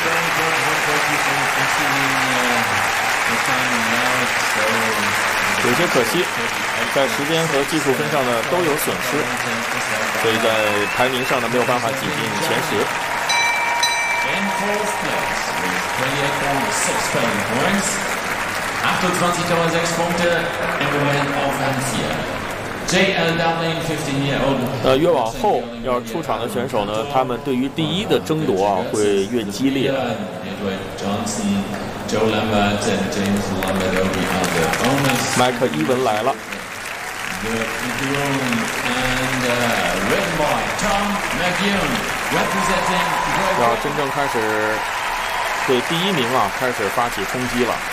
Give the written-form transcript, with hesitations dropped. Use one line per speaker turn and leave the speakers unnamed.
有些可惜，在时间和技术分上呢都有损失，所以在排名上呢没有办法挤进前10。越往后要出场的选手呢，他们对于第一的争夺啊会越激烈。麦克伊文来了。要真正开始对第1名啊开始发起冲击了。